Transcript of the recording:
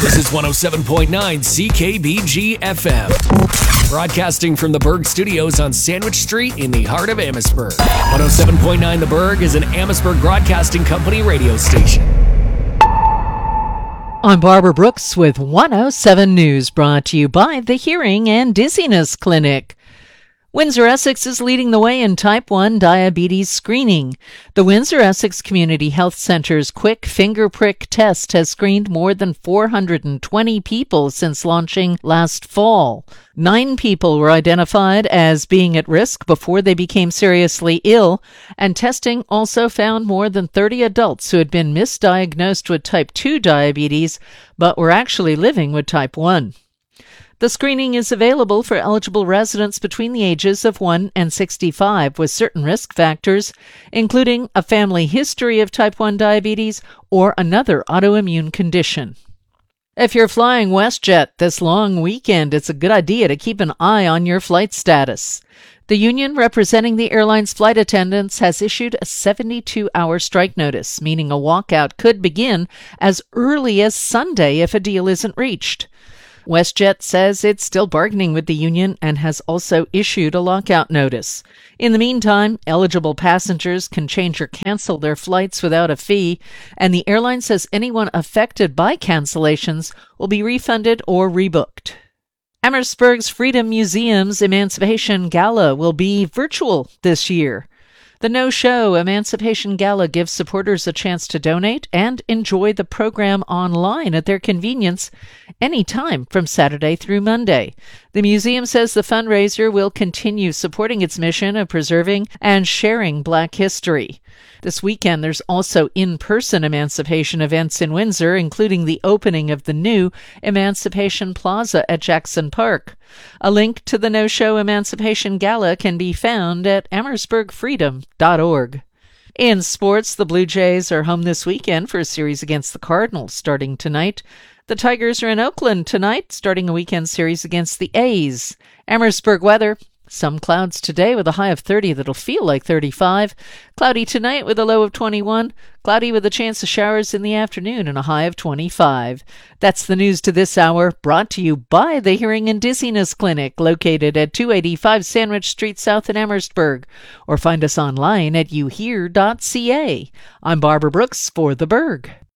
This is 107.9 CKBG FM. Broadcasting from the Berg Studios on Sandwich Street in the heart of Amherstburg. 107.9 The Berg is an Amherstburg Broadcasting Company radio station. I'm Barbara Brooks with 107 News, brought to you by the Hearing and Dizziness Clinic. Windsor-Essex is leading the way in type 1 diabetes screening. The Windsor-Essex Community Health Center's quick finger prick test has screened more than 420 people since launching last fall. 9 people were identified as being at risk before they became seriously ill, and testing also found more than 30 adults who had been misdiagnosed with type 2 diabetes but were actually living with type 1. The screening is available for eligible residents between the ages of 1 and 65 with certain risk factors, including a family history of type 1 diabetes or another autoimmune condition. If you're flying WestJet this long weekend, it's a good idea to keep an eye on your flight status. The union representing the airline's flight attendants has issued a 72-hour strike notice, meaning a walkout could begin as early as Sunday if a deal isn't reached. WestJet says it's still bargaining with the union and has also issued a lockout notice. In the meantime, eligible passengers can change or cancel their flights without a fee, and the airline says anyone affected by cancellations will be refunded or rebooked. Amherstburg's Freedom Museum's Emancipation Gala will be virtual this year. The no-show Emancipation Gala gives supporters a chance to donate and enjoy the program online at their convenience anytime from Saturday through Monday. The museum says the fundraiser will continue supporting its mission of preserving and sharing Black history. This weekend, there's also in-person emancipation events in Windsor, including the opening of the new Emancipation Plaza at Jackson Park. A link to the no-show Emancipation Gala can be found at amherstburgfreedom.org. In sports, the Blue Jays are home this weekend for a series against the Cardinals starting tonight. The Tigers are in Oakland tonight, starting a weekend series against the A's. Amherstburg weather. Some clouds today with a high of 30 that'll feel like 35. Cloudy tonight with a low of 21. Cloudy with a chance of showers in the afternoon and a high of 25. That's the news to this hour, brought to you by the Hearing and Dizziness Clinic, located at 285 Sandwich Street South in Amherstburg. Or find us online at youhear.ca. I'm Barbara Brooks for The Berg.